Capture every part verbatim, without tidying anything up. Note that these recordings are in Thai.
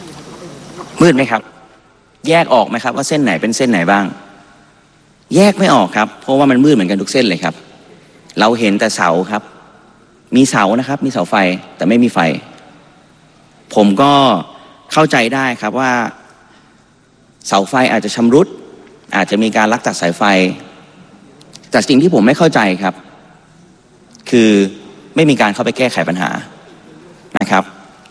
มืดไหมครับแยกออกไหมครับว่าเส้นไหนเป็นเส้นไหนบ้างแยกไม่ออกครับเพราะว่ามันมืดเหมือนกันทุกเส้นเลยครับเราเห็นแต่เสาครับมีเสานะครับมีเสาไฟแต่ไม่มีไฟผมก็เข้าใจได้ครับว่าเสาไฟอาจจะชำรุดอาจจะมีการลักตัดสายไฟแต่สิ่งที่ผมไม่เข้าใจครับคือไม่มีการเข้าไปแก้ไขปัญหานะครับ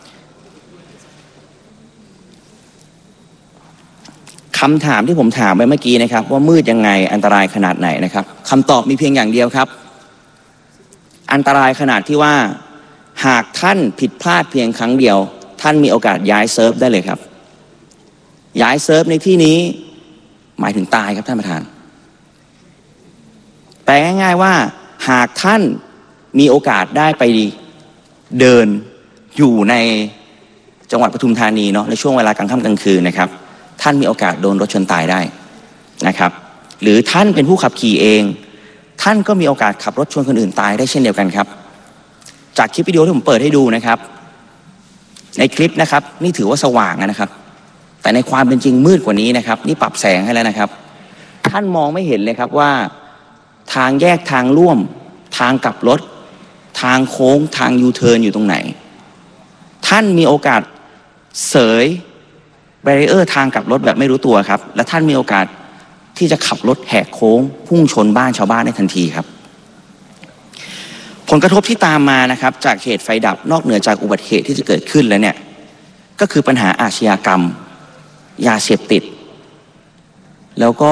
คำถามที่ผมถามไปเมื่อกี้นะครับว่ามืดยังไงอันตรายขนาดไหนนะครับคำตอบมีเพียงอย่างเดียวครับอันตรายขนาดที่ว่าหากท่านผิดพลาดเพียงครั้งเดียวท่านมีโอกาสย้ายเซิร์ฟได้เลยครับย้ายเซิร์ฟในที่นี้หมายถึงตายครับท่านประธานแปลง่ายๆว่าหากท่านมีโอกาสได้ไปเดินอยู่ในจังหวัดปทุมธานีเนาะในช่วงเวลากลางค่ำกลางคืนนะครับท่านมีโอกาสโดนรถชนตายได้นะครับหรือท่านเป็นผู้ขับขี่เองท่านก็มีโอกาสขับรถชนคนอื่นตายได้เช่นเดียวกันครับจากคลิปวิดีโอที่ผมเปิดให้ดูนะครับในคลิปนะครับนี่ถือว่าสว่างนะครับแต่ในความเป็นจริงมืดกว่านี้นะครับนี่ปรับแสงให้แล้วนะครับท่านมองไม่เห็นเลยครับว่าทางแยกทางร่วมทางกลับรถทางโค้งทางยูเทิร์นอยู่ตรงไหนท่านมีโอกาสเสยแบรีเออร์ทางกลับรถแบบไม่รู้ตัวครับและท่านมีโอกาสที่จะขับรถแหกโค้งพุ่งชนบ้านชาวบ้านได้ทันทีครับผลกระทบที่ตามมานะครับจากเหตุไฟดับนอกเหนือจากอุบัติเหตุที่จะเกิดขึ้นแล้วเนี่ยก็คือปัญหาอาชญากรรมยาเสพติดแล้วก็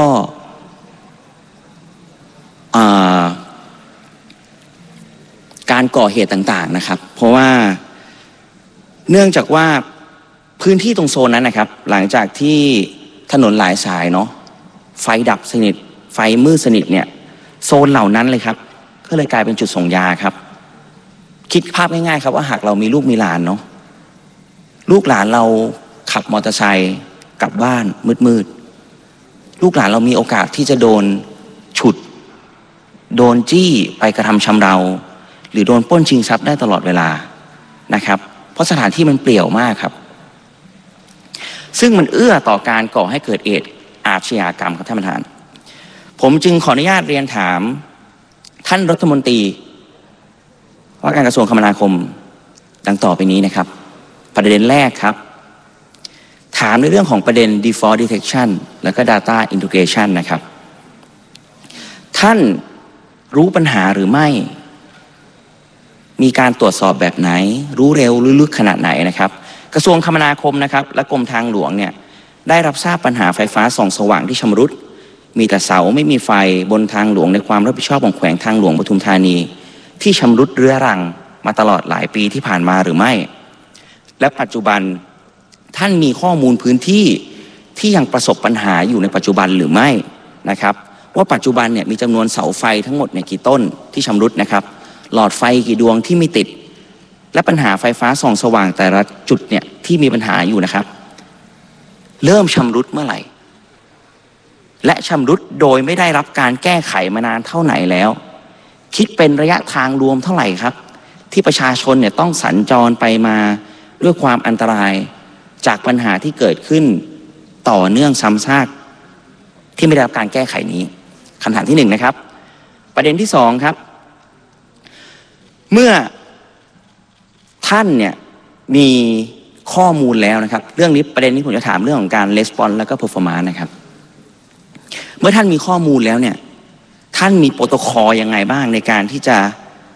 การก่อเหตุต่างๆนะครับเพราะว่าเนื่องจากว่าพื้นที่ตรงโซนนั้นนะครับหลังจากที่ถนนหลายสายเนาะไฟดับสนิทไฟมืดสนิทเนี่ยโซนเหล่านั้นเลยครับก็เลยกลายเป็นจุดส่งยาครับคิดภาพง่ายๆครับว่าหากเรามีลูกมีหลานเนาะลูกหลานเราขับมอเตอร์ไซค์กลับบ้านมืดๆลูกหลานเรามีโอกาสที่จะโดนฉุดโดนจี้ไปกระทำชำเราหรือโดนปล้นชิงทรัพย์ได้ตลอดเวลานะครับเพราะสถานที่มันเปลี่ยวมากครับซึ่งมันเอื้อต่อการก่อให้เกิดเหตุอาชญากรรมครับท่านประธานผมจึงขออนุญาตเรียนถามท่านรัฐมนตรีว่าการกระทรวงคมนาคมดังต่อไปนี้นะครับประเด็นแรกครับถามในเรื่องของประเด็น default detection แล้วก็ data integration นะครับท่านรู้ปัญหาหรือไม่มีการตรวจสอบแบบไหนรู้เร็วหรือลึกขนาดไหนนะครับกระทรวงคมนาคมนะครับและกรมทางหลวงเนี่ยได้รับทราบปัญหาไฟฟ้าส่องสว่างที่ชำรุดมีแต่เสาไม่มีไฟบนทางหลวงในความรับผิดชอบของแขวงทางหลวงปทุมธานีที่ชำรุดเรื้อรังมาตลอดหลายปีที่ผ่านมาหรือไม่และปัจจุบันท่านมีข้อมูลพื้นที่ที่ยังประสบปัญหาอยู่ในปัจจุบันหรือไม่นะครับว่าปัจจุบันเนี่ยมีจำนวนเสาไฟทั้งหมดเนี่ยกี่ต้นที่ชำรุดนะครับหลอดไฟกี่ดวงที่ไม่ติดและปัญหาไฟฟ้าส่องสว่างแต่ละจุดเนี่ยที่มีปัญหาอยู่นะครับเริ่มชำรุดเมื่อไหร่และชำรุดโดยไม่ได้รับการแก้ไขมานานเท่าไหร่แล้วคิดเป็นระยะทางรวมเท่าไหร่ครับที่ประชาชนเนี่ยต้องสัญจรไปมาด้วยความอันตรายจากปัญหาที่เกิดขึ้นต่อเนื่องซ้ำซากที่ไม่ได้รับการแก้ไขนี้คำถามที่หนึ่งนะครับประเด็นที่สองครับเมื่อท่านเนี่ยมีข้อมูลแล้วนะครับเรื่องนี้ประเด็นนี้ผมจะถามเรื่องของการ response แล้วก็ performance นะครับเมื่อท่านมีข้อมูลแล้วเนี่ยท่านมีโปรโตคอลยังไงบ้างในการที่จะ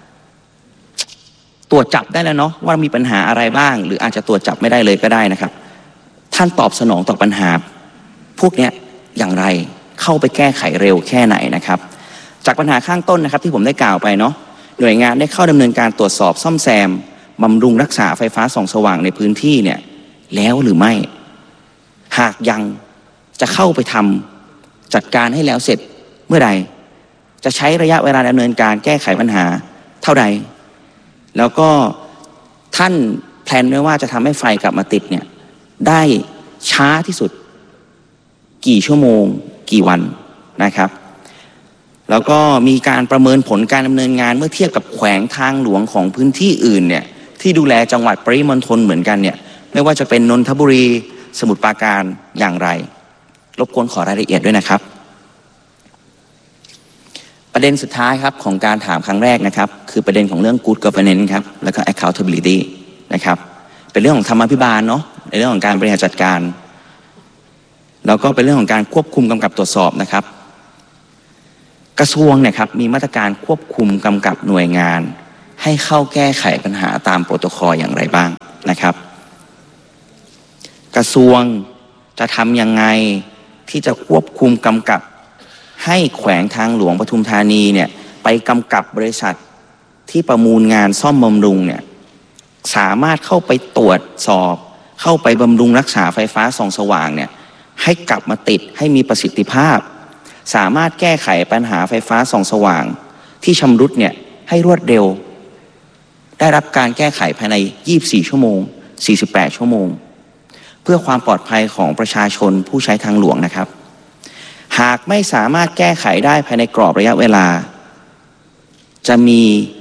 ตรวจจับได้แล้วเนาะว่ามีปัญหาอะไรบ้างหรืออาจจะตรวจจับไม่ได้เลยก็ได้นะครับท่านตอบสนองต่อปัญหาพวกนี้อย่างไรเข้าไปแก้ไขเร็วแค่ไหนนะครับจากปัญหาข้างต้นนะครับที่ผมได้กล่าวไปเนาะหน่วยงานได้เข้าดำเนินการตรวจสอบซ่อมแซมบำรุงรักษาไฟฟ้าส่องสว่างในพื้นที่เนี่ยแล้วหรือไม่หากยังจะเข้าไปทำจัดการให้แล้วเสร็จเมื่อใดจะใช้ระยะเวลาดำเนินการแก้ไขปัญหาเท่าใดแล้วก็ท่านแพลนไว้ว่าจะทำให้ไฟกลับมาติดเนี่ยได้ช้าที่สุดกี่ชั่วโมงกี่วันนะครับแล้วก็มีการประเมินผลการดำเนินงานเมื่อเทียบกับแขวงทางหลวงของพื้นที่อื่นเนี่ยที่ดูแลจังหวัดปริมณฑลเหมือนกันเนี่ยไม่ว่าจะเป็นนนทบุรีสมุทรปราการอย่างไรรบกวนขอรายละเอียดด้วยนะครับประเด็นสุดท้ายครับของการถามครั้งแรกนะครับคือประเด็นของเรื่อง good governance ครับแล้วก็ accountability นะครับเป็นเรื่องของธรรมาภิบาลเนาะในเรื่องของการบริหารจัดการแล้วก็เป็นเรื่องของการควบคุมกำกับตรวจสอบนะครับกระทรวงเนี่ยครับมีมาตรการควบคุมกำกับหน่วยงานให้เข้าแก้ไขปัญหาตามโปรโตคอลอย่างไรบ้างนะครับกระทรวงจะทำยังไงที่จะควบคุมกำกับให้แขวงทางหลวงปทุมธานีเนี่ยไปกำกับบริษัทที่ประมูลงานซ่อมบำรุงเนี่ยสามารถเข้าไปตรวจสอบเข้าไปบำรุงรักษาไฟฟ้าส่องสว่างเนี่ยให้กลับมาติดให้มีประสิทธิภาพสามารถแก้ไขปัญหาไฟฟ้าส่องสว่างที่ชำรุดเนี่ยให้รวดเร็วได้รับการแก้ไขภายในยี่สิบสี่ชั่วโมงสี่สิบแปดชั่วโมงเพื่อความปลอดภัยของประชาชนผู้ใช้ทางหลวงนะครับหากไม่สามารถแก้ไขได้ภายในกรอบระยะเวลาจะมี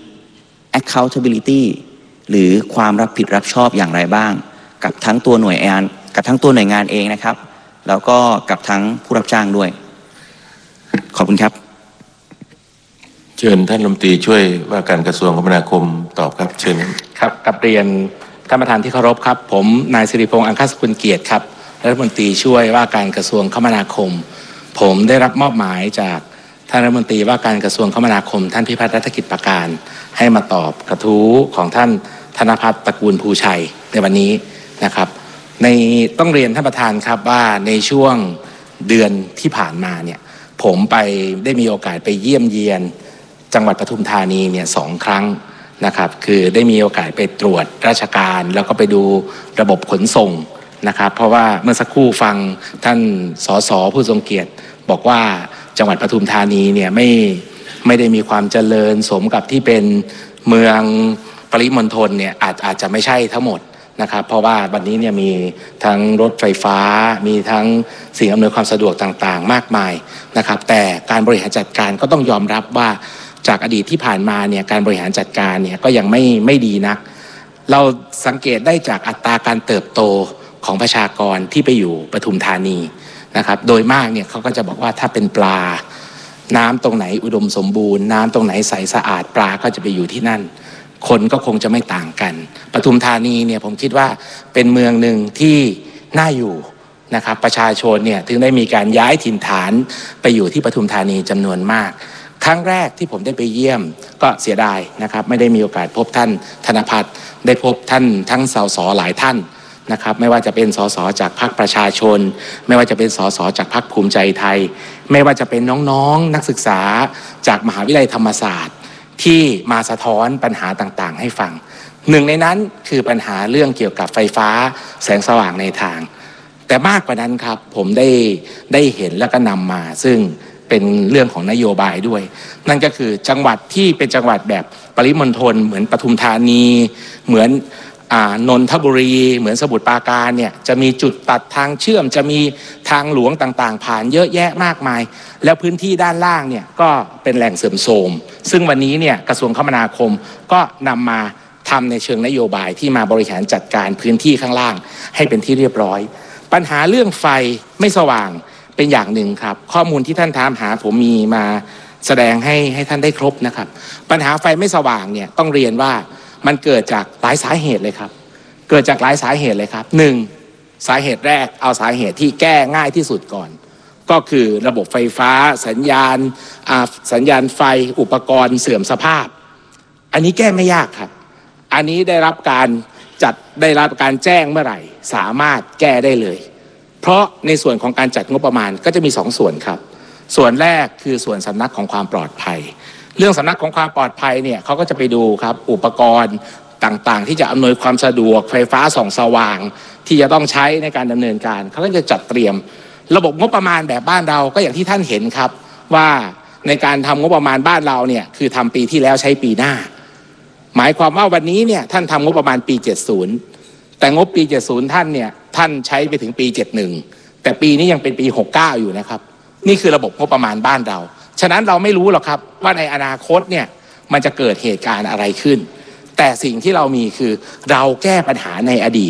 accountability หรือความรับผิดรับชอบอย่างไรบ้างกับทั้งตัวหน่วยงานกับทั้งตัวหน่วยงานเองนะครับแล้วก็กับทั้งผู้รับจ้างด้วยขอบคุณครับเชิญท่านรัฐมนตรีช่วยว่าการกระทรวงคมนาคมตอบครับเชิญครับกับเรียนท่านประธานที่เคารพครับผมนายสิริพงษ์อังคสกุลเกียรติครับรัฐมนตรีช่วยว่าการกระทรวงคมนาคมผมได้รับมอบหมายจากท่านรัฐมนตรีว่าการกระทรวงคมนาคมท่านพิพัฒน์รัฐกิจประการให้มาตอบกระทู้ของท่านธนภัทรตระกูลภูชัยในวันนี้นะครับในต้องเรียนท่านประธานครับว่าในช่วงเดือนที่ผ่านมาเนี่ยผมไปได้มีโอกาสไปเยี่ยมเยียนจังหวัดปทุมธานีเนี่ยสองครั้งนะครับคือได้มีโอกาสไปตรวจราชการแล้วก็ไปดูระบบขนส่งนะครับเพราะว่าเมื่อสักครู่ฟังท่านสสผู้ทรงเกียรติบอกว่าจังหวัดปทุมธานีเนี่ยไม่ไม่ได้มีความเจริญสมกับที่เป็นเมืองปริมณฑลเนี่ยอาจอาจจะไม่ใช่ทั้งหมดนะครับเพราะว่าวันนี้เนี่ยมีทั้งรถไฟฟ้ามีทั้งสิ่งอำนวยความสะดวกต่างๆมากมายนะครับแต่การบริหารจัดการก็ต้องยอมรับว่าจากอดีตที่ผ่านมาเนี่ยการบริหารจัดการเนี่ยก็ยังไม่ไม่ดีนักเราสังเกตได้จากอัตราการเติบโตของประชากรที่ไปอยู่ปทุมธานีนะครับโดยมากเนี่ยเขาก็จะบอกว่าถ้าเป็นปลาน้ำตรงไหนอุดมสมบูรณ์น้ำตรงไหนใสสะอาดปลาก็จะไปอยู่ที่นั่นคนก็คงจะไม่ต่างกันปทุมธานีเนี่ยผมคิดว่าเป็นเมืองหนึ่งที่น่าอยู่นะครับประชาชนเนี่ยถึงได้มีการย้ายถิ่นฐานไปอยู่ที่ปทุมธานีจำนวนมากครั้งแรกที่ผมได้ไปเยี่ยมก็เสียดายนะครับไม่ได้มีโอกาสพบท่านธนภัทรได้พบท่านทั้งสสหลายท่านนะครับไม่ว่าจะเป็นสสจากพรรคประชาชนไม่ว่าจะเป็นสสจากพรรคภูมิใจไทยไม่ว่าจะเป็นน้องๆนักศึกษาจากมหาวิทยาลัยธรรมศาสตร์ที่มาสะท้อนปัญหาต่างๆให้ฟังหนึ่งในนั้นคือปัญหาเรื่องเกี่ยวกับไฟฟ้าแสงสว่างในทางแต่มากกว่านั้นครับผมได้ได้เห็นแล้วก็นำมาซึ่งเป็นเรื่องของนโยบายด้วยนั่นก็คือจังหวัดที่เป็นจังหวัดแบบปริมณฑลเหมือนปทุมธานีเหมือนนนทบุรีเหมือนสมุทรปราการเนี่ยจะมีจุดตัดทางเชื่อมจะมีทางหลวงต่างๆผ่านเยอะแยะมากมายแล้วพื้นที่ด้านล่างเนี่ยก็เป็นแหล่งเสื่อมโทรมซึ่งวันนี้เนี่ยกระทรวงคมนาคมก็นำมาทำในเชิงนโยบายที่มาบริหารจัดการพื้นที่ข้างล่างให้เป็นที่เรียบร้อยปัญหาเรื่องไฟไม่สว่างเป็นอย่างหนึ่งครับข้อมูลที่ท่านถามหาผมมีมาแสดงให้ให้ท่านได้ครบนะครับปัญหาไฟไม่สว่างเนี่ยต้องเรียนว่ามันเกิดจากหลายสาเหตุเลยครับเกิดจากหลายสาเหตุเลยครับหนึ่งสาเหตุแรกเอาสาเหตุที่แก้ง่ายที่สุดก่อนก็คือระบบไฟฟ้าสัญญาณสัญญาณไฟอุปกรณ์เสื่อมสภาพอันนี้แก้ไม่ยากครับอันนี้ได้รับการจัดได้รับการแจ้งเมื่อไหร่สามารถแก้ได้เลยเพราะในส่วนของการจัดงบประมาณก็จะมีสองส่วนครับส่วนแรกคือส่วนสำนักของความปลอดภัยเรื่องสำนักของความปลอดภัยเนี่ยเขาก็จะไปดูครับอุปกรณ์ต่างๆที่จะอำนวยความสะดวกไฟฟ้าส่องสว่างที่จะต้องใช้ในการดำเนินการเขาก็จะจัดเตรียมระบบงบประมาณแบบบ้านเราก็อย่างที่ท่านเห็นครับว่าในการทำงบประมาณบ้านเราเนี่ยคือทำปีที่แล้วใช้ปีหน้าหมายความว่าวันนี้เนี่ยท่านทำงบประมาณปีเจ็ดสิบแต่งบปีเจ็ดสิบท่านเนี่ยท่านใช้ไปถึงปีเจ็ดสิบเอ็ดแต่ปีนี้ยังเป็นปีหกสิบเก้าอยู่นะครับนี่คือระบบงบประมาณบ้านเราฉะนั้นเราไม่รู้หรอกครับว่าในอนาคตเนี่ยมันจะเกิดเหตุการณ์อะไรขึ้นแต่สิ่งที่เรามีคือเราแก้ปัญหาในอดีต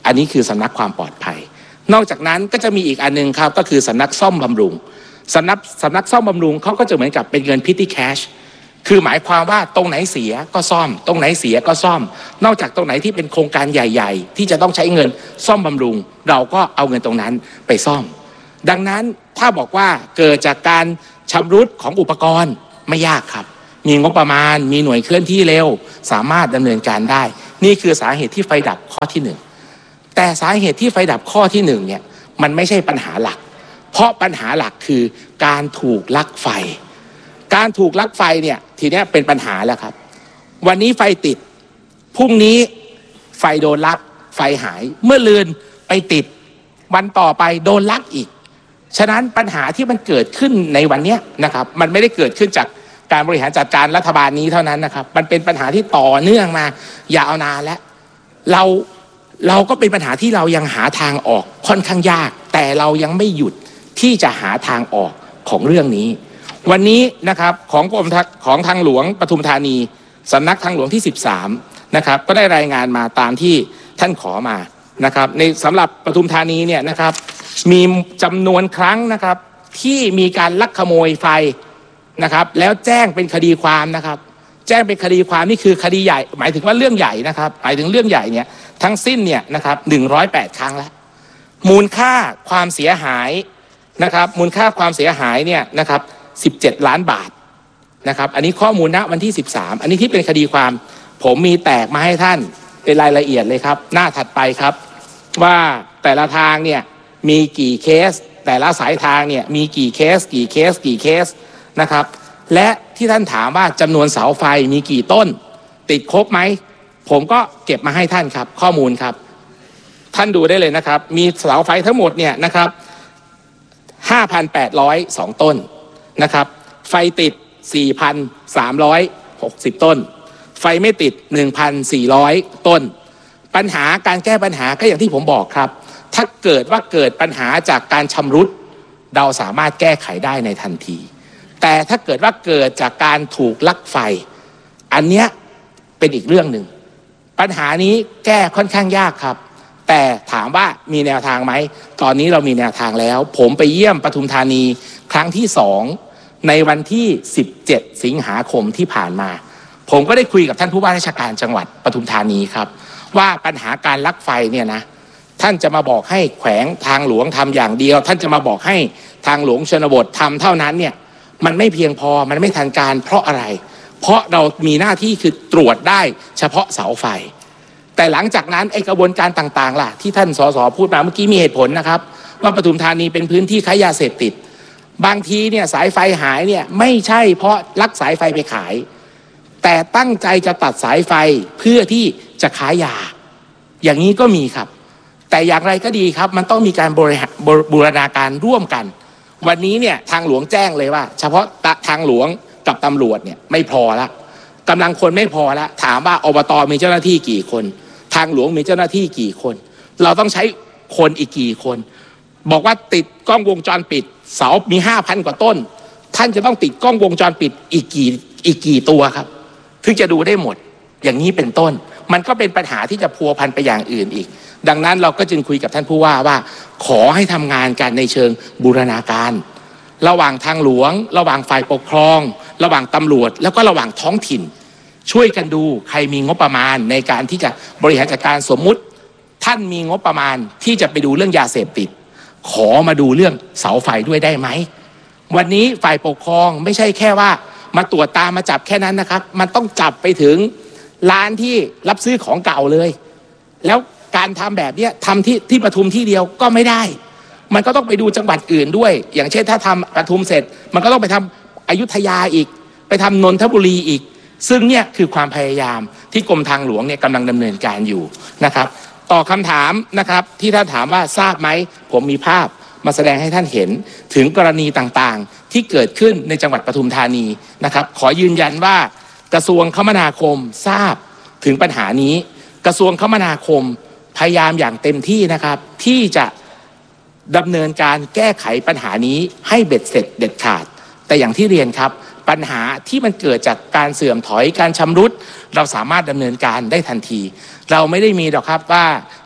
อันนี้คือสำนักความปลอดภัยนอกจากนั้นก็จะมีอีกอันนึงครับก็คือสำนักซ่อมบำรุงสำนักสำนักซ่อมบำรุงเขาก็จะเหมือนกับเป็นเงิน petty cash คือหมายความว่าตรงไหนเสียก็ซ่อมตรงไหนเสียก็ซ่อมนอกจากตรงไหนที่เป็นโครงการใหญ่ๆที่จะต้องใช้เงินซ่อมบำรุงเราก็เอาเงินตรงนั้นไปซ่อมดังนั้นถ้าบอกว่าเกิดจากการชำรุดของอุปกรณ์ไม่ยากครับมีงบประมาณมีหน่วยเคลื่อนที่เร็วสามารถดำเนินการได้นี่คือสาเหตุที่ไฟดับข้อที่หนึ่งแต่สาเหตุที่ไฟดับข้อที่หนึ่งเนี่ยมันไม่ใช่ปัญหาหลักเพราะปัญหาหลักคือการถูกลักไฟการถูกลักไฟเนี่ยทีนี้เป็นปัญหาแล้วครับวันนี้ไฟติดพรุ่งนี้ไฟโดนลักไฟหายเมื่อลืนไปติดวันต่อไปโดนลักอีกฉะนั้นปัญหาที่มันเกิดขึ้นในวันนี้นะครับมันไม่ได้เกิดขึ้นจากการบริหารจัดการรัฐบาลนี้เท่านั้นนะครับมันเป็นปัญหาที่ต่อเนื่องมายาวนานแล้วเราเราก็เป็นปัญหาที่เรายังหาทางออกค่อนข้างยากแต่เรายังไม่หยุดที่จะหาทางออกของเรื่องนี้วันนี้นะครับของกรมของทางหลวงปทุมธานีสำนักทางหลวงที่สิบสามนะครับก็ได้รายงานมาตามที่ท่านขอมานะครับในสำหรับปทุมธานีเนี่ยนะครับมีจำนวนครั้งนะครับที่มีการลักขโมยไฟนะครับแล้วแจ้งเป็นคดีความนะครับแจ้งเป็นคดีความนี่คือคดีใหญ่หมายถึงว่าเรื่องใหญ่นะครับหมายถึงเรื่องใหญ่เนี่ยทั้งสิ้นเนี่ยนะครับหนึ่งร้อยแปดครั้งแล้วมูลค่าความเสียหายนะครับมูลค่าความเสียหายเนี่ยนะครับสิบเจ็ดล้านบาทนะครับอันนี้ข้อมูลณวันที่สิบสามอันนี้ที่เป็นคดีความผมมีแตกมาให้ท่านเป็นรายละเอียดเลยครับหน้าถัดไปครับว่าแต่ละทางเนี่ยมีกี่เคสแต่ละสายทางเนี่ยมีกี่เคสกี่เคสกี่เคสนะครับและที่ท่านถามว่าจำนวนเสาไฟมีกี่ต้นติดครบไหมผมก็เก็บมาให้ท่านครับข้อมูลครับท่านดูได้เลยนะครับมีเสาไฟทั้งหมดเนี่ยนะครับ ห้าพันแปดร้อยสอง ต้นนะครับไฟติด สี่พันสามร้อยหกสิบ ต้นไฟไม่ติด หนึ่งพันสี่ร้อย ต้นปัญหาการแก้ปัญหาก็อย่างที่ผมบอกครับถ้าเกิดว่าเกิดปัญหาจากการชำรุดเราสามารถแก้ไขได้ในทันทีแต่ถ้าเกิดว่าเกิดจากการถูกลักไฟอันเนี้ยเป็นอีกเรื่องหนึ่งปัญหานี้แก้ค่อนข้างยากครับแต่ถามว่ามีแนวทางไหมตอนนี้เรามีแนวทางแล้วผมไปเยี่ยมปทุมธานีครั้งที่สองในวันที่สิบเจ็ดสิงหาคมที่ผ่านมาผมก็ได้คุยกับท่านผู้ว่าราชการจังหวัดปทุมธานีครับว่าปัญหาการลักไฟเนี่ยนะท่านจะมาบอกให้แขวงทางหลวงทำอย่างเดียวท่านจะมาบอกให้ทางหลวงชนบททำเท่านั้นเนี่ยมันไม่เพียงพอมันไม่ทันการเพราะอะไรเพราะเรามีหน้าที่คือตรวจได้เฉพาะเสาไฟแต่หลังจากนั้นไอ้กระบวนการต่างๆล่ะที่ท่านสสพูดมาเมื่อกี้มีเหตุผลนะครับว่าปทุมธานีเป็นพื้นที่ค้ายาเสพติดบางทีเนี่ยสายไฟหายเนี่ยไม่ใช่เพราะลักสายไฟไปขายแต่ตั้งใจจะตัดสายไฟเพื่อที่จะขายยาอย่างนี้ก็มีครับแต่อย่างไรก็ดีครับมันต้องมีการบริหารบูรณาการร่วมกันวันนี้เนี่ยทางหลวงแจ้งเลยว่าเฉพาะทางหลวงกับตำรวจเนี่ยไม่พอละกำลังคนไม่พอละถามว่าอบต.มีเจ้าหน้าที่กี่คนทางหลวงมีเจ้าหน้าที่กี่คนเราต้องใช้คนอีกกี่คนบอกว่าติดกล้องวงจรปิดเสามี ห้าพัน กว่าต้นท่านจะต้องติดกล้องวงจรปิดอีกกี่อีกกี่ตัวครับถึงจะดูได้หมดอย่างนี้เป็นต้นมันก็เป็นปัญหาที่จะพัวพันไปอย่างอื่นอีกดังนั้นเราก็จึงคุยกับท่านผู้ว่าว่าขอให้ทำงานกันในเชิงบูรณาการระหว่างทางหลวงระหว่างฝ่ายปกครองระหว่างตำรวจแล้วก็ระหว่างท้องถิ่นช่วยกันดูใครมีงบประมาณในการที่จะบริหารจัดการสมมุติท่านมีงบประมาณที่จะไปดูเรื่องยาเสพติดขอมาดูเรื่องเสาไฟด้วยได้ไหมวันนี้ฝ่ายปกครองไม่ใช่แค่ว่ามาตรวจตามมาจับแค่นั้นนะครับมันต้องจับไปถึงร้านที่รับซื้อของเก่าเลยแล้วการทำแบบนี้ทำที่ที่ปทุมที่เดียวก็ไม่ได้มันก็ต้องไปดูจังหวัดอื่นด้วยอย่างเช่นถ้าทำปทุมเสร็จมันก็ต้องไปทำอยุธยาอีกไปทำนนทบุรีอีกซึ่งเนี่ยคือความพยายามที่กรมทางหลวงเนี่ยกำลังดำเนินการอยู่นะครับต่อคำถามนะครับที่ท่านถามว่าทราบไหมผมมีภาพมาแสดงให้ท่านเห็นถึงกรณีต่างๆที่เกิดขึ้นในจังหวัดปทุมธานีนะครับขอยืนยันว่ากระทรวงคมนาคมทราบถึงปัญหานี้กระทรวงคมนาคมพยายามอย่างเต็มที่นะครับที่จะดำเนินการแก้ไขปัญหานี้ให้เบ็ดเสร็จเด็ดขาดแต่อย่างที่เรียนครับปัญหาที่มันเกิดจากการเสื่อมถอยการชำรุดเราสามารถดำเนินการได้ทันทีเราไม่ได้มีหรอกครับว่า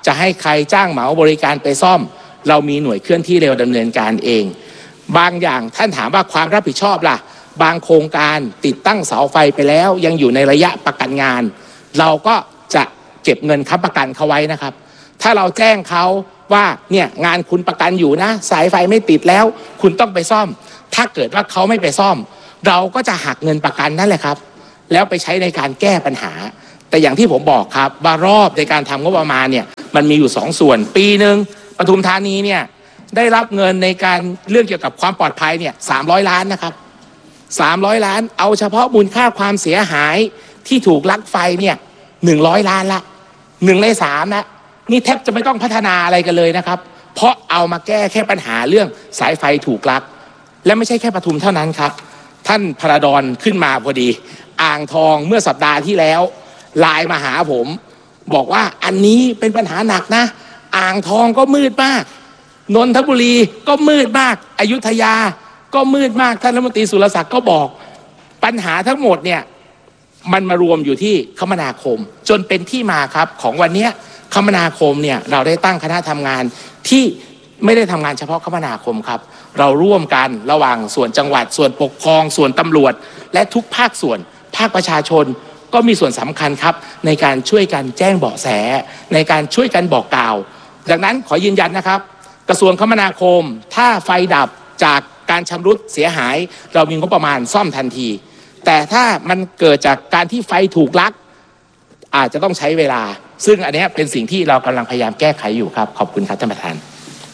จะให้ใครจ้างเหมาบริการไปซ่อมเรามีหน่วยเคลื่อนที่เร็วดำเนินการเองบางอย่างท่านถามว่าความรับผิดชอบล่ะบางโครงการติดตั้งเสาไฟไปแล้วยังอยู่ในระยะประกันงานเราก็จะเก็บเงินค้ำประกันเขาไว้นะครับถ้าเราแจ้งเขาว่าเนี่ยงานคุณประกันอยู่นะสายไฟไม่ติดแล้วคุณต้องไปซ่อมถ้าเกิดว่าเขาไม่ไปซ่อมเราก็จะหักเงินประกันนั่นแหละครับแล้วไปใช้ในการแก้ปัญหาแต่อย่างที่ผมบอกครับว่ารอบในการทำงบประมาณเนี่ยมันมีอยู่สองส่วนปีหนึ่งปทุมธานีเนี่ยได้รับเงินในการเรื่องเกี่ยวกับความปลอดภัยเนี่ยสามร้อยล้านนะครับสามร้อยล้านเอาเฉพาะมูลค่าความเสียหายที่ถูกลักไฟเนี่ยหนึ่งร้อยล้านละหนึ่งในสามนะนี่แทบจะไม่ต้องพัฒนาอะไรกันเลยนะครับเพราะเอามาแก้แค่ปัญหาเรื่องสายไฟถูกลักและไม่ใช่แค่ปทุมเท่านั้นครับท่านพระดอนขึ้นมาพอดีอ่างทองเมื่อสัปดาห์ที่แล้วไลน์มาหาผมบอกว่าอันนี้เป็นปัญหาหนักนะอ่างทองก็มืดมากนนทบุรีก็มืดมากอยุธยาก็มืดมากท่านรัฐมนตรีสุรศักดิ์ก็บอกปัญหาทั้งหมดเนี่ยมันมารวมอยู่ที่คมนาคมจนเป็นที่มาครับของวันนี้คมนาคมเนี่ยเราได้ตั้งคณะทำงานที่ไม่ได้ทำงานเฉพาะคมนาคมครับเราร่วมกันระหว่างส่วนจังหวัดส่วนปกครองส่วนตำรวจและทุกภาคส่วนภาคประชาชนก็มีส่วนสำคัญครับในการช่วยกันแจ้งเบาะแสในการช่วยกันบอกกล่าวดังนั้นขอยืนยันนะครับกระทรวงคมนาคมถ้าไฟดับจากการชำรุดเสียหายเรามีงบประมาณซ่อมทันทีแต่ถ้ามันเกิดจากการที่ไฟถูกลักอาจจะต้องใช้เวลาซึ่งอันนี้เป็นสิ่งที่เรากำลังพยายามแก้ไขอยู่ครับขอบคุณครับท่านประธาน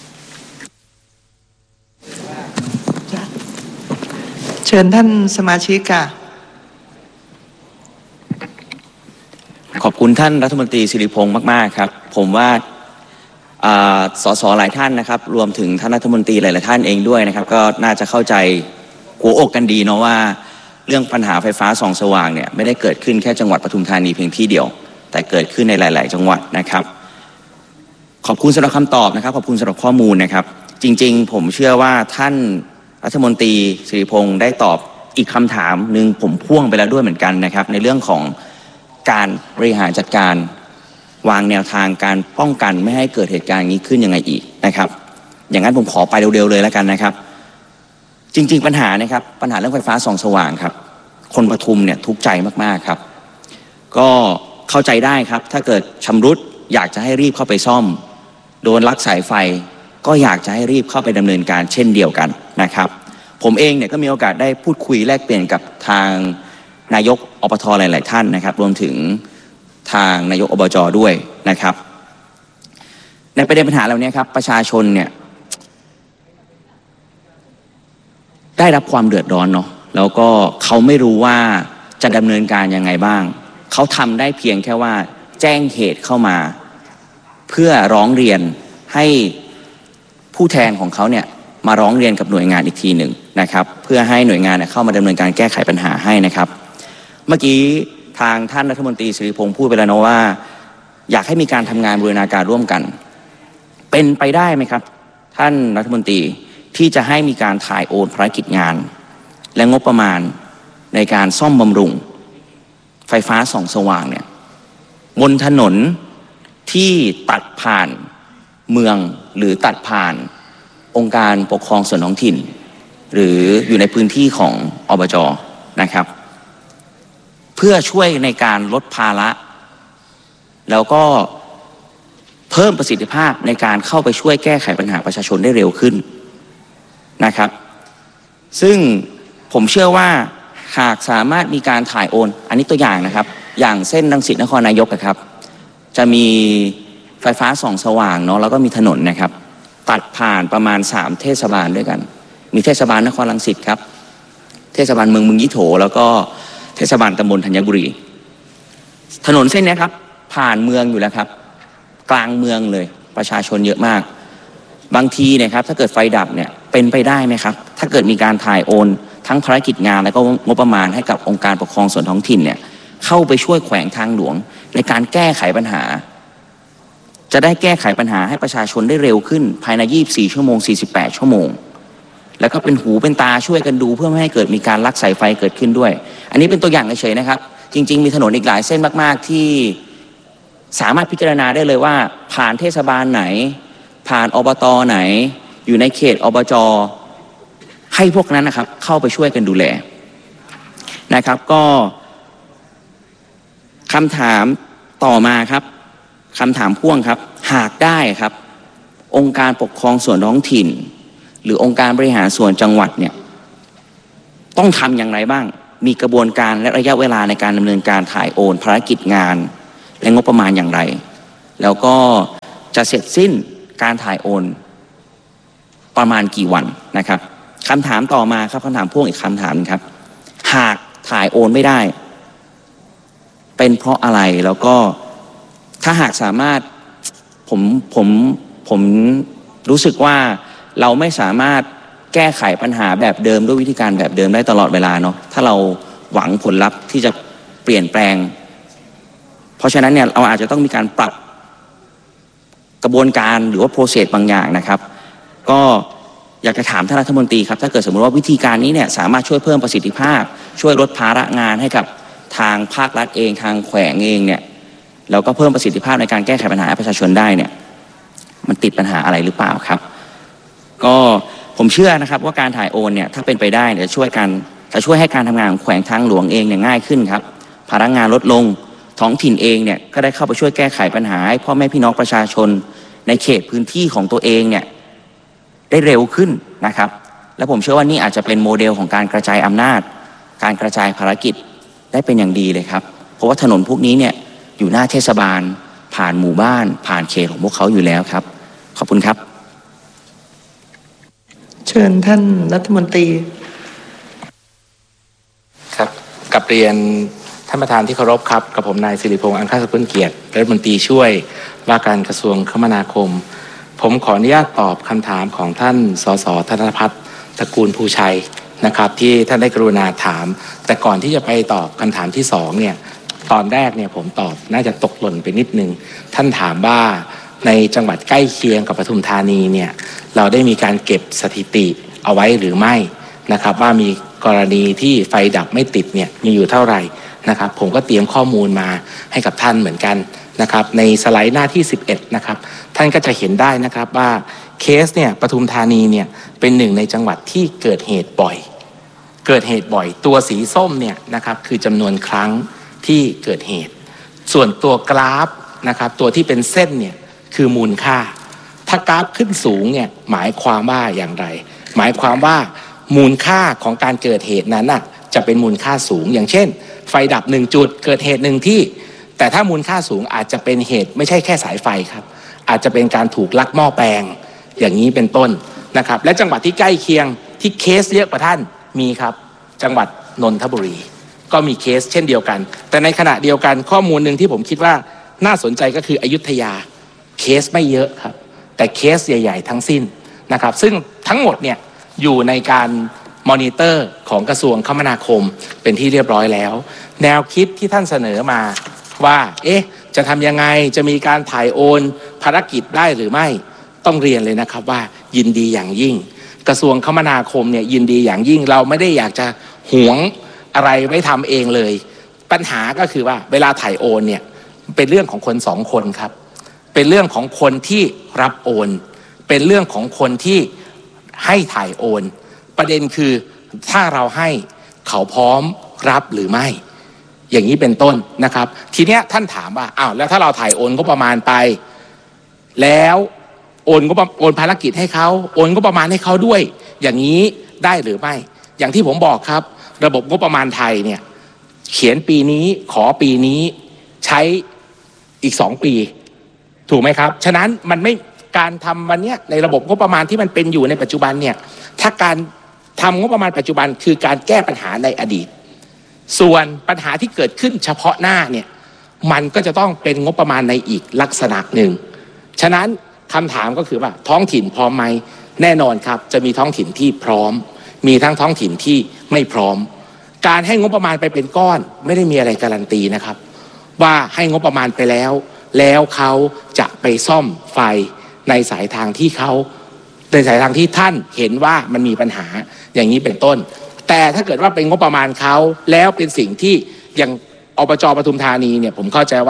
เชิญท่านสมาชิกค่ะขอบคุณท่านรัฐมนตรีสิริพงษ์มากๆครับผมว่าสสหลายท่านนะครับรวมถึงท่านรัฐมนตรีหลายๆท่านเองด้วยนะครับก็น่าจะเข้าใจหัวอกกันดีเนาะว่าเรื่องปัญหาไฟฟ้าส่องสว่างเนี่ยไม่ได้เกิดขึ้นแค่จังหวัดปทุมธานีเพียงที่เดียวแต่เกิดขึ้นในหลายๆจังหวัดนะครับขอบคุณสำหรับคำตอบนะครับขอบคุณสำหรับข้อมูลนะครับจริงๆผมเชื่อว่าท่านรัฐมนตรีสิริพงษ์ได้ตอบอีกคำถามหนึ่งผมพ่วงไปแล้วด้วยเหมือนกันนะครับในเรื่องของการบริหารจัดการวางแนวทางการป้องกันไม่ให้เกิดเหตุการณ์นี้ขึ้นยังไงอีกนะครับอย่างนั้นผมขอไปเร็วๆเลยแล้วกันนะครับจริงๆปัญหานะครับปัญหาเรื่องไฟฟ้าส่องสว่างครับคนปทุมเนี่ยทุกข์ใจมากๆครับก็เข้าใจได้ครับถ้าเกิดชำรุดอยากจะให้รีบเข้าไปซ่อมโดนลักสายไฟก็อยากจะให้รีบเข้าไปดำเนินการเช่นเดียวกันนะครับผมเองเนี่ยก็มีโอกาสได้พูดคุยแลกเปลี่ยนกับทางนายกอบตหลายๆท่านนะครับรวมถึงทางนายกอบจด้วยนะครับในประเด็นปัญหาเหล่านี้ครับประชาชนเนี่ยได้รับความเดือดร้อนเนาะแล้วก็เขาไม่รู้ว่าจะดำเนินการยังไงบ้างเขาทำได้เพียงแค่ว่าแจ้งเหตุเข้ามาเพื่อร้องเรียนให้ผู้แทนของเขาเนี่ยมาร้องเรียนกับหน่วยงานอีกทีหนึ่งนะครับเพื่อให้หน่วยงานเข้ามาดำเนินการแก้ไขปัญหาให้นะครับเมื่อกี้ทางท่านรัฐมนตรีสิริพงษ์พูดไปแล้วนะว่าอยากให้มีการทำงานบูรณาการร่วมกันเป็นไปได้ไหมครับท่านรัฐมนตรีที่จะให้มีการถ่ายโอนภารกิจงานและงบประมาณในการซ่อมบำรุงไฟฟ้าส่องสว่างเนี่ยบนถนนที่ตัดผ่านเมืองหรือตัดผ่านองค์การปกครองส่วนท้องถิ่นหรืออยู่ในพื้นที่ของอบจ.นะครับเพื่อช่วยในการลดภาระแล้วก็เพิ่มประสิทธิภาพในการเข้าไปช่วยแก้ไขปัญหาประชาชนได้เร็วขึ้นนะครับซึ่งผมเชื่อว่าหากสามารถมีการถ่ายโอนอันนี้ตัวอย่างนะครับอย่างเส้นรังสิตนครนายกนะครับจะมีไฟฟ้าส่องสว่างเนาะแล้วก็มีถนนนะครับตัดผ่านประมาณสามเทศบาลด้วยกันมีเทศบาลนครรังสิตครับเทศบาลเมืองเมืองยี่โถแล้วก็เทศบาลตำบลธัญบุรีถนนเส้นนี้ครับผ่านเมืองอยู่แล้วครับกลางเมืองเลยประชาชนเยอะมากบางทีเนี่ยครับถ้าเกิดไฟดับเนี่ยเป็นไปได้ไหมครับถ้าเกิดมีการถ่ายโอนทั้งภารกิจงานแล้วก็งบประมาณให้กับองค์การปกครองส่วนท้องถิ่นเนี่ยเข้าไปช่วยแขวงทางหลวงในการแก้ไขปัญหาจะได้แก้ไขปัญหาให้ประชาชนได้เร็วขึ้นภายในยี่สิบสี่ชั่วโมงสี่สิบแปดชั่วโมงแล้วก็เป็นหูเป็นตาช่วยกันดูเพื่อไม่ให้เกิดมีการลักสายไฟเกิดขึ้นด้วยอันนี้เป็นตัวอย่างเฉยๆนะครับจริงๆมีถนนอีกหลายเส้นมากๆที่สามารถพิจารณาได้เลยว่าผ่านเทศบาลไหนผ่านอบตไหนอยู่ในเขตอบจให้พวกนั้นนะครับเข้าไปช่วยกันดูแลนะครับก็คำถามต่อมาครับคำถามพ่วงครับหากได้ครับองค์การปกครองส่วนท้องถิ่นหรือองค์การบริหารส่วนจังหวัดเนี่ยต้องทำอย่างไรบ้างมีกระบวนการและระยะเวลาในการดำเนินการถ่ายโอนภารกิจงานและงบประมาณอย่างไรแล้วก็จะเสร็จสิ้นการถ่ายโอนประมาณกี่วันนะครับคำถามต่อมาครับคำถามพ่วงอีกคำถามนึงครับหากถ่ายโอนไม่ได้เป็นเพราะอะไรแล้วก็ถ้าหากสามารถผมผมผมรู้สึกว่าเราไม่สามารถแก้ไขปัญหาแบบเดิมด้วยวิธีการแบบเดิมได้ตลอดเวลาเนาะถ้าเราหวังผลลัพธ์ที่จะเปลี่ยนแปลงเพราะฉะนั้นเนี่ยเราอาจจะต้องมีการปรับกระบวนการหรือว่าโปรเซสบางอย่างนะครับก็อยากจะถามท่านรัฐมนตรีครับถ้าเกิดสมมติว่าวิธีการนี้เนี่ยสามารถช่วยเพิ่มประสิทธิภาพช่วยลดภาระงานให้กับทางภาครัฐเองทางแขวงเองเนี่ยแล้วก็เพิ่มประสิทธิภาพในการแก้ไขปัญหาให้ประชาชนได้เนี่ยมันติดปัญหาอะไรหรือเปล่าครับก็ผมเชื่อนะครับว่าการถ่ายโอนเนี่ยถ้าเป็นไปได้จะช่วยกันจะช่วยให้การทำงานของแขวงทางหลวงเองเนี่ยง่ายขึ้นครับภาระงานลดลงท้องถิ่นเองเนี่ยก็ได้เข้าไปช่วยแก้ไขปัญหาให้พ่อแม่พี่น้องประชาชนในเขตพื้นที่ของตัวเองเนี่ยได้เร็วขึ้นนะครับและผมเชื่อว่านี่อาจจะเป็นโมเดลของการกระจายอำนาจการกระจายภารกิจได้เป็นอย่างดีเลยครับเพราะว่าถนนพวกนี้เนี่ยอยู่หน้าเทศบาลผ่านหมู่บ้านผ่านเขตของพวกเขาอยู่แล้วครับขอบคุณครับเชิญท่านรัฐมนตรีครับกับเรียนท่านประธานที่เคารพครับกับผมนายสิริพงษ์อังคสกุลเกียรติรัฐมนตรีช่วยว่าการกระทรวงคมนาคมผมขออนุญาตตอบคำถามของท่านสสธนพัฒน์ตระกูลภูชัยนะครับที่ท่านได้กรุณาถามแต่ก่อนที่จะไปตอบคำถามที่สองเนี่ยตอนแรกเนี่ยผมตอบน่าจะตกหล่นไปนิดนึงท่านถามว่าในจังหวัดใกล้เคียงกับปทุมธานีเนี่ยเราได้มีการเก็บสถิติเอาไว้หรือไม่นะครับว่ามีกรณีที่ไฟดับไม่ติดเนี่ยมีอยู่เท่าไหร่นะครับผมก็เตรียมข้อมูลมาให้กับท่านเหมือนกันนะครับในสไลด์หน้าที่สิบเอ็ดนะครับท่านก็จะเห็นได้นะครับว่าเคสเนี่ยปทุมธานีเนี่ยเป็นหนึ่งในจังหวัดที่เกิดเหตุบ่อยเกิดเหตุบ่อยตัวสีส้มเนี่ยนะครับคือจำนวนครั้งที่เกิดเหตุส่วนตัวกราฟนะครับตัวที่เป็นเส้นเนี่ยคือมูลค่าถ้ากราฟขึ้นสูงเนี่ยหมายความว่าอย่างไรหมายความว่ามูลค่าของการเกิดเหตุนั้นน่ะจะเป็นมูลค่าสูงอย่างเช่นไฟดับหนึ่งจุดเกิดเหตุหนึ่งที่แต่ถ้ามูลค่าสูงอาจจะเป็นเหตุไม่ใช่แค่สายไฟครับอาจจะเป็นการถูกลักหม้อแปลงอย่างนี้เป็นต้นนะครับและจังหวัดที่ใกล้เคียงที่เคสเยอะกว่าท่านมีครับจังหวัดนนทบุรีก็มีเคสเช่นเดียวกันแต่ในขณะเดียวกันข้อมูลหนึ่งที่ผมคิดว่าน่าสนใจก็คืออยุธยาเคสไม่เยอะครับแต่เคสใหญ่ๆทั้งสิ้นนะครับซึ่งทั้งหมดเนี่ยอยู่ในการมอนิเตอร์ของกระทรวงคมนาคมเป็นที่เรียบร้อยแล้วแนวคิดที่ท่านเสนอมาว่าเอ๊ะจะทำยังไงจะมีการถ่ายโอนภารกิจได้หรือไม่ต้องเรียนเลยนะครับว่ายินดีอย่างยิ่งกระทรวงคมนาคมเนี่ยยินดีอย่างยิ่งเราไม่ได้อยากจะหวงอะไรไว้ทำเองเลยปัญหาก็คือว่าเวลาถ่ายโอนเนี่ยเป็นเรื่องของคนสองคนครับเป็นเรื่องของคนที่รับโอนเป็นเรื่องของคนที่ให้ถ่ายโอนประเด็นคือถ้าเราให้เขาพร้อมรับหรือไม่อย่างนี้เป็นต้นนะครับทีเนี้ยท่านถามว่าอ้าวแล้วถ้าเราถ่ายโอนก็ประมาณไปแล้วโอนก็โอนภารกิจให้เขาโอนก็ประมาณให้เขาด้วยอย่างนี้ได้หรือไม่อย่างที่ผมบอกครับระบบงบประมาณไทยเนี่ยเขียนปีนี้ขอปีนี้ใช้อีกสองปีถูกไหมครับฉะนั้นมันไม่การทำวันนี้ในระบบงบประมาณที่มันเป็นอยู่ในปัจจุบันเนี่ยถ้าการทำงบประมาณปัจจุบันคือการแก้ปัญหาในอดีตส่วนปัญหาที่เกิดขึ้นเฉพาะหน้าเนี่ยมันก็จะต้องเป็นงบประมาณในอีกลักษณะหนึ่งฉะนั้นคำถามก็คือว่าท้องถิ่นพร้อมไหมแน่นอนครับจะมีท้องถิ่นที่พร้อมมีทั้งท้องถิ่นที่ไม่พร้อมการให้งบประมาณไปเป็นก้อนไม่ได้มีอะไรการันตีนะครับว่าให้งบประมาณไปแล้วแล้วเขาจะไปซ่อมไฟในสายทางที่เขาในสายทางที่ท่านเห็นว่ามันมีปัญหาอย่างนี้เป็นต้นแต่ถ้าเกิดว่าเป็นงบประมาณเขาแล้วเป็นสิ่งที่อย่างอบจ.ปทุมธานีเนี่ยผมเข้าใจว่า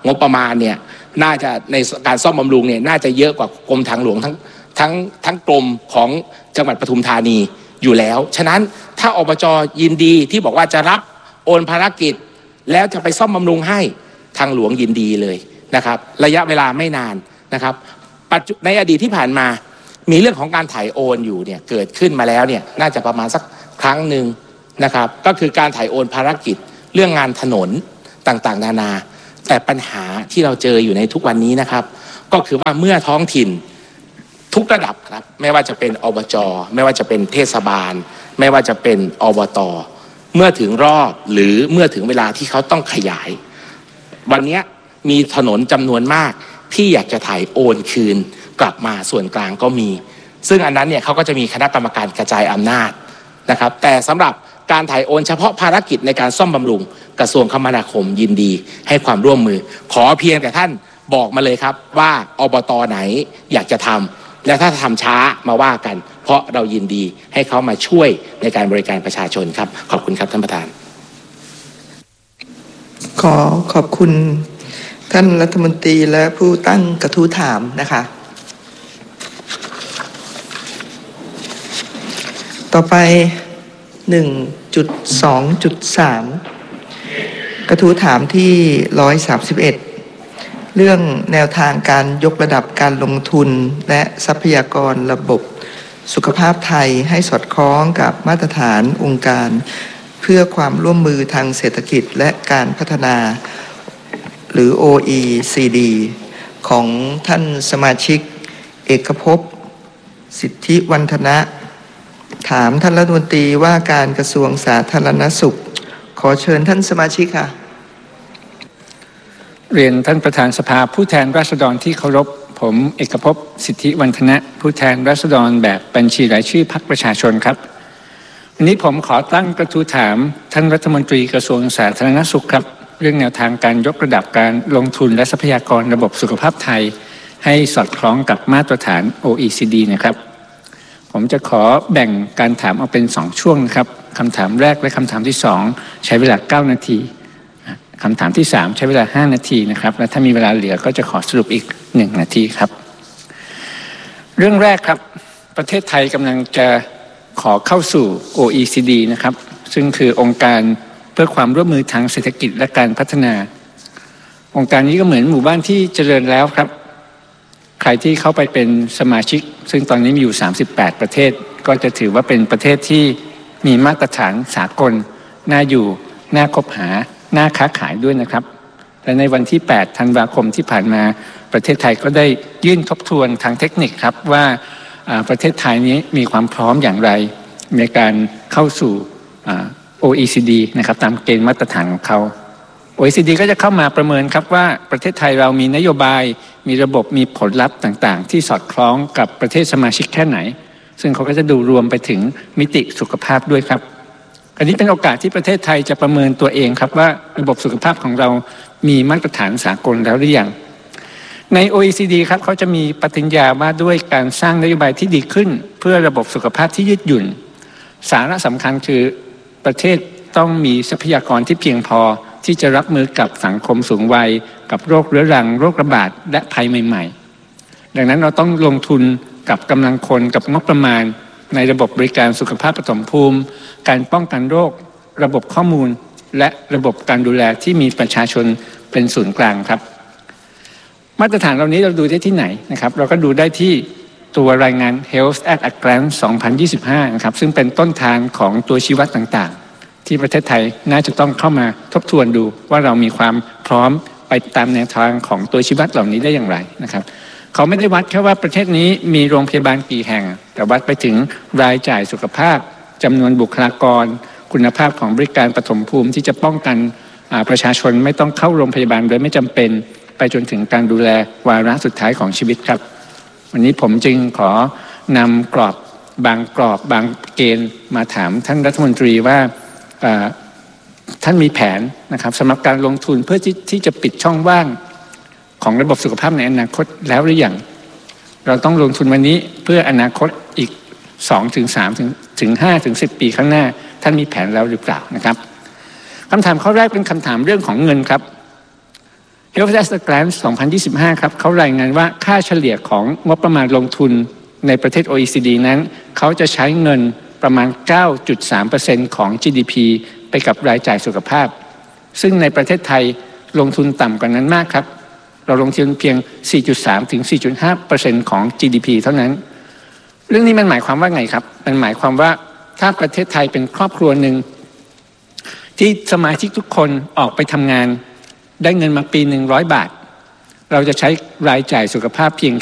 งบประมาณเนี่ยน่าจะในการซ่อมบำรุงเนี่ยน่าจะเยอะกว่ากรมทางหลวงทั้งทั้งทั้งกรมของจังหวัดปทุมธานีอยู่แล้วฉะนั้นถ้าอบจ.ยินดีที่บอกว่าจะรับโอนภารกิจแล้วจะไปซ่อมบำรุงให้ทางหลวงยินดีเลยนะครับระยะเวลาไม่นานนะครับในอดีตที่ผ่านมามีเรื่องของการถ่ายโอนอยู่เนี่ยเกิดขึ้นมาแล้วเนี่ยน่าจะประมาณสักครั้งหนึ่งนะครับก็คือการถ่ายโอนภารกิจเรื่องงานถนนต่างๆนานาแต่ปัญหาที่เราเจออยู่ในทุกวันนี้นะครับก็คือว่าเมื่อท้องถิ่นทุกระดับครับไม่ว่าจะเป็นอบจ.ไม่ว่าจะเป็นเทศบาลไม่ว่าจะเป็นอบต.เมื่อถึงรอบหรือเมื่อถึงเวลาที่เขาต้องขยายวันนี้มีถนนจำนวนมากที่อยากจะถ่ายโอนคืนกลับมาส่วนกลางก็มีซึ่งอันนั้นเนี่ยเขาก็จะมีคณะกรรมการกระจายอำนาจนะครับแต่สำหรับการถ่ายโอนเฉพาะภารกิจในการซ่อมบำรุงกระทรวงคมนาคมยินดีให้ความร่วมมือขอเพียงแต่ท่านบอกมาเลยครับว่าอบต.ไหนอยากจะทำและถ้าทำช้ามาว่ากันเพราะเรายินดีให้เขามาช่วยในการบริการประชาชนครับขอบคุณครับท่านประธานขอขอบคุณท่านรัฐมนตรีและผู้ตั้งกระทู้ถามนะคะต่อไป หนึ่งจุดสองจุดสาม กระทู้ถามที่หนึ่งร้อยสามสิบเอ็ดเรื่องแนวทางการยกระดับการลงทุนและทรัพยากรระบบสุขภาพไทยให้สอดคล้องกับมาตรฐานองค์การเพื่อความร่วมมือทางเศรษฐกิจและการพัฒนาหรือ โอ อี ซี ดี ของท่านสมาชิกเอกภพสิทธิวันธนะถามท่านรัฐมนตรีว่าการกระทรวงสาธารณสุขขอเชิญท่านสมาชิกค่ะเรียนท่านประธานสภาผู้แทนราษฎรที่เคารพผมเอกภพสิทธิวันธนะผู้แทนราษฎรแบบบัญชีรายชื่อพรรคประชาชนครับวันนี้ผมขอตั้งกระทู้ถามท่านรัฐมนตรีกระทรวงสาธารณสุขครับเรื่องแนวทางการยกระดับการลงทุนและทรัพยากรระบบสุขภาพไทยให้สอดคล้องกับมาตรฐาน โอ อี ซี ดี นะครับผมจะขอแบ่งการถามออกเป็นสองช่วงนะครับคำถามแรกและคำถามที่สองใช้เวลาเก้านาทีคำถามที่สามใช้เวลาห้านาทีนะครับและถ้ามีเวลาเหลือก็จะขอสรุปอีกหนึ่งนาทีครับเรื่องแรกครับประเทศไทยกำลังจะขอเข้าสู่ โอ อี ซี ดี นะครับซึ่งคือองค์การเพื่อความร่วมมือทางเศรษฐกิจและการพัฒนาองค์การนี้ก็เหมือนหมู่บ้านที่เจริญแล้วครับใครที่เข้าไปเป็นสมาชิกซึ่งตอนนี้มีอยู่สามสิบแปดประเทศก็จะถือว่าเป็นประเทศที่มีมาตรฐานสากลน่าอยู่น่าคบหาน่าค้าขายด้วยนะครับและในวันที่แปดธันวาคมที่ผ่านมาประเทศไทยก็ได้ยื่นทบทวนทางเทคนิคครับว่าประเทศไทยนี้มีความพร้อมอย่างไรในการเข้าสู่ โอ อี ซี ดี นะครับตามเกณฑ์มาตรฐานของเขา โอ อี ซี ดี ก็จะเข้ามาประเมินครับว่าประเทศไทยเรามีนโยบายมีระบบมีผลลัพธ์ต่างๆที่สอดคล้องกับประเทศสมาชิกแค่ไหนซึ่งเขาก็จะดูรวมไปถึงมิติสุขภาพด้วยครับอันนี้เป็นโอกาสที่ประเทศไทยจะประเมินตัวเองครับว่าระบบสุขภาพของเรามีมาตรฐานสากลแล้วหรือยังใน โอ อี ซี ดี ครับเขาจะมีปฏิญญาว่าด้วยการสร้างนโยบายที่ดีขึ้นเพื่อระบบสุขภาพที่ยืดหยุ่นสาระสำคัญคือประเทศต้องมีทรัพยากรที่เพียงพอที่จะรับมือกับสังคมสูงวัยกับโรคเรื้อรังโรคระบาดและภัยใหม่ๆดังนั้นเราต้องลงทุนกับกำลังคนกับงบประมาณในระบบบริการสุขภาพปฐมภูมิการป้องกันโรคระบบข้อมูลและระบบการดูแลที่มีประชาชนเป็นศูนย์กลางครับมาตรฐานเหล่านี้เราดูได้ที่ไหนนะครับเราก็ดูได้ที่ตัวรายงาน Health at a Glance สองพันยี่สิบห้านะครับซึ่งเป็นต้นทางของตัวชี้วัดต่างๆที่ประเทศไทยน่าจะต้องเข้ามาทบทวนดูว่าเรามีความพร้อมไปตามแนวทางของตัวชี้วัดเหล่านี้ได้อย่างไรนะครับเขาไม่ได้วัดแค่ว่าประเทศนี้มีโรงพยาบาลกี่แห่งแต่วัดไปถึงรายจ่ายสุขภาพจำนวนบุคลากรคุณภาพของบริการปฐมภูมิที่จะป้องกันประชาชนไม่ต้องเข้าโรงพยาบาลโดยไม่จำเป็นไปจนถึงการดูแลวาระสุดท้ายของชีวิตครับวันนี้ผมจึงขอนำกรอบบางกรอบบางเกณฑ์มาถามท่านรัฐมนตรีว่าท่านมีแผนนะครับสำหรับการลงทุนเพื่อที่ที่จะปิดช่องว่างของระบบสุขภาพในอนาคตแล้วหรือยังเราต้องลงทุนวันนี้เพื่ออนาคตอีก สองถึงสาม ถึงถึงห้าถึงสิบปีข้างหน้าท่านมีแผนแล้วหรือเปล่านะครับคำถามข้อแรกเป็นคำถามเรื่องของเงินครับ Health at a Glance สองพันยี่สิบห้า ครับเขารายงานว่าค่าเฉลี่ยของงบประมาณลงทุนในประเทศ โอ อี ซี ดี นั้นเขาจะใช้เงินประมาณ เก้าจุดสามเปอร์เซ็นต์ ของ จี ดี พี ไปกับรายจ่ายสุขภาพซึ่งในประเทศไทยลงทุนต่ำกว่านั้นมากครับเราลงทุนเพียง สี่จุดสาม ถึง สี่จุดห้าเปอร์เซ็นต์ ของ จี ดี พี เท่านั้นเรื่องนี้มันหมายความว่าไงครับมันหมายความว่าถ้าประเทศไทยเป็นครอบครัวหนึ่งที่สมาชิกทุกคนออกไปทำงานได้เงินมาปีหนึ่งร้อยบาทเราจะใช้รายจ่ายสุขภาพเพียง